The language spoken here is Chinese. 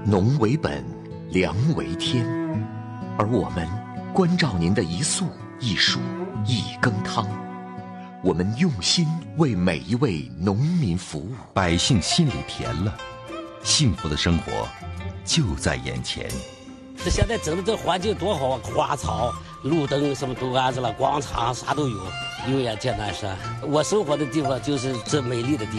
农为本，粮为天，而我们关照您的一粟一蔬一羹汤，我们用心为每一位农民服务， 百姓心里甜了，幸福的生活就在眼前。 这现在整的这环境多好啊，花草、路灯什么都安置了，广场啥都有。永远简单山，我生活的地方就是这美丽的地方。